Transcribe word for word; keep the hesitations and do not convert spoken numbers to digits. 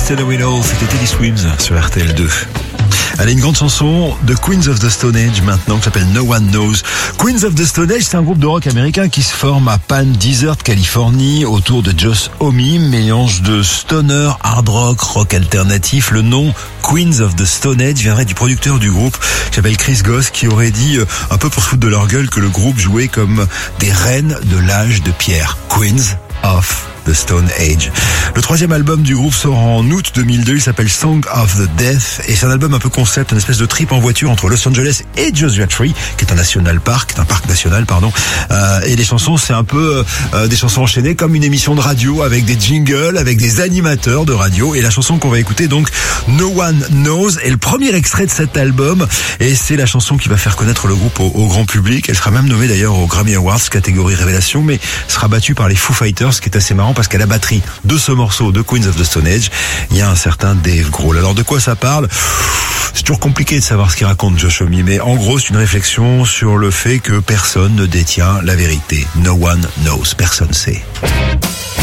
Still a Widow, c'était Teddy Swims sur R T L deux. Allez, une grande chanson de Queens of the Stone Age maintenant, qui s'appelle No One Knows. Queens of the Stone Age, c'est un groupe de rock américain qui se forme à Palm Desert, Californie, autour de Josh Homme, mélange de stoner, hard rock, rock alternatif. Le nom Queens of the Stone Age viendrait du producteur du groupe, qui s'appelle Chris Goss, qui aurait dit, un peu pour se foutre de leur gueule, que le groupe jouait comme des reines de l'âge de pierre. Queens of The Stone Age. Le troisième album du groupe sort en août deux mille deux, il s'appelle Song of the Death, et c'est un album un peu concept, une espèce de trip en voiture entre Los Angeles et Joshua Tree, qui est un national park, qui est un parc national, pardon, euh, et les chansons, c'est un peu euh, des chansons enchaînées comme une émission de radio, avec des jingles, avec des animateurs de radio, et la chanson qu'on va écouter, donc, No One Knows, est le premier extrait de cet album, et c'est la chanson qui va faire connaître le groupe au, au grand public. Elle sera même nommée d'ailleurs aux Grammy Awards, catégorie révélation, mais sera battue par les Foo Fighters, ce qui est assez marrant, parce qu'à la batterie de ce morceau de Queens of the Stone Age, il y a un certain Dave Grohl. Alors de quoi ça parle ? C'est toujours compliqué de savoir ce qu'il raconte Josh Homme, mais en gros c'est une réflexion sur le fait que personne ne détient la vérité. No one knows, personne sait.